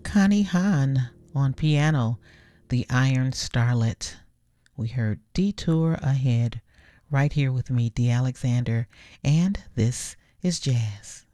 Connie Hahn on piano, The Iron Starlet. We heard Detour Ahead right here with me, Dee Alexander, and this is Jazz.